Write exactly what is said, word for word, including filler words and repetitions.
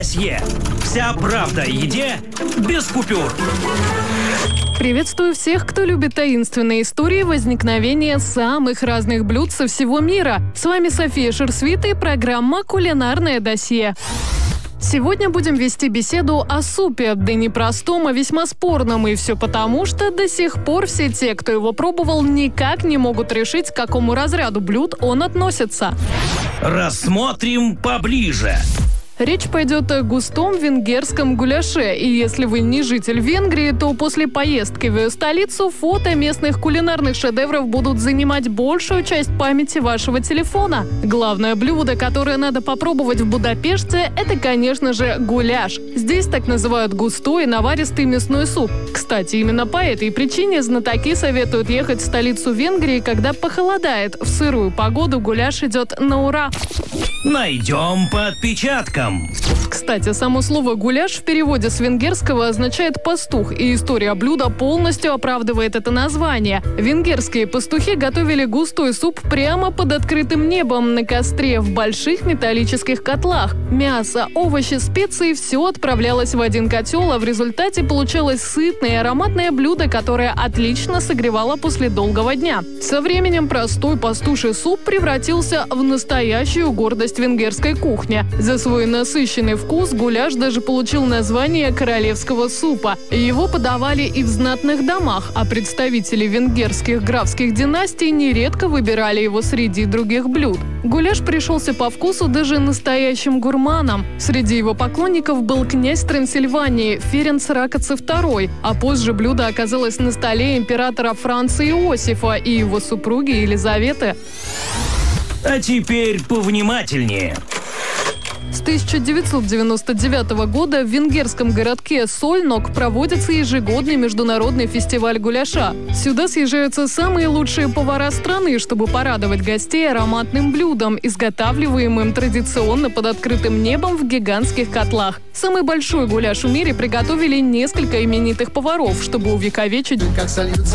Вся правда о еде без купюр. Приветствую всех, кто любит таинственные истории возникновения самых разных блюд со всего мира. С вами София Шерсвит и программа «Кулинарное досье». Сегодня будем вести беседу о супе, да не простом, а весьма спорном. И все потому, что до сих пор все те, кто его пробовал, никак не могут решить, к какому разряду блюд он относится. Рассмотрим поближе. Речь пойдет о густом венгерском гуляше. И если вы не житель Венгрии, то после поездки в ее столицу фото местных кулинарных шедевров будут занимать большую часть памяти вашего телефона. Главное блюдо, которое надо попробовать в Будапеште, это, конечно же, гуляш. Здесь так называют густой наваристый мясной суп. Кстати, именно по этой причине знатоки советуют ехать в столицу Венгрии, когда похолодает. В сырую погоду гуляш идет на ура. Найдем по отпечаткам. Кстати, само слово «гуляш» в переводе с венгерского означает «пастух», и история блюда полностью оправдывает это название. Венгерские пастухи готовили густой суп прямо под открытым небом на костре в больших металлических котлах. Мясо, овощи, специи – все отправлялось в один котел, а в результате получалось сытное и ароматное блюдо, которое отлично согревало после долгого дня. Со временем простой пастуший суп превратился в настоящую гордость венгерской кухни. За свой насыщенный вкус гуляш даже получил название королевского супа. Его подавали и в знатных домах, а представители венгерских графских династий нередко выбирали его среди других блюд. Гуляш пришелся по вкусу даже настоящим гурманам. Среди его поклонников был князь Трансильвании Ференц Ракоци второй, а позже блюдо оказалось на столе императора Франца Иосифа и его супруги Елизаветы. А теперь повнимательнее. С тысяча девятьсот девяносто девятого года в венгерском городке Сольнок проводится ежегодный международный фестиваль гуляша. Сюда съезжаются самые лучшие повара страны, чтобы порадовать гостей ароматным блюдом, изготавливаемым традиционно под открытым небом в гигантских котлах. Самый большой гуляш в мире приготовили несколько именитых поваров, чтобы увековечить